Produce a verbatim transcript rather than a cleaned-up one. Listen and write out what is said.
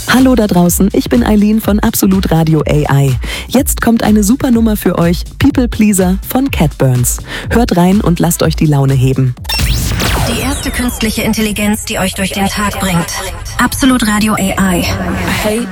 Hallo da draußen, ich bin Eileen von Absolut Radio A I. Jetzt kommt eine super Nummer für euch, People Pleaser von Cat Burns. Hört rein und lasst euch die Laune heben. Die erste künstliche Intelligenz, die euch durch den Tag bringt. Absolut Radio A I.